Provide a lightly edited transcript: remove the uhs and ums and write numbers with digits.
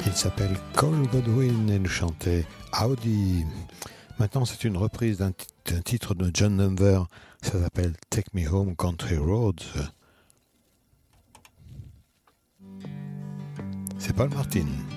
Il s'appelle Cole Godwin et nous chantait Audi. Maintenant, c'est une reprise d'un titre de John Denver. Ça s'appelle Take Me Home Country Roads. C'est Paul Martin.